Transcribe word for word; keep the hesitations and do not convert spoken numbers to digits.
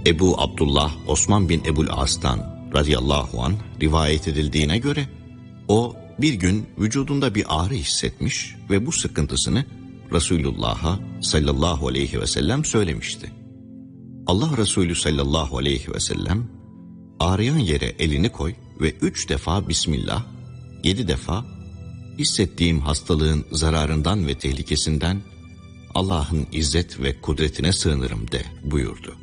Ebu Abdullah Osman bin Ebul As'tan radıyallahu anh rivayet edildiğine göre o bir gün vücudunda bir ağrı hissetmiş ve bu sıkıntısını Resulullah'a sallallahu aleyhi ve sellem söylemişti. Allah Resulü sallallahu aleyhi ve sellem ağrıyan yere elini koy ve üç defa Bismillah, yedi defa hissettiğim hastalığın zararından ve tehlikesinden Allah'ın izzet ve kudretine sığınırım de buyurdu.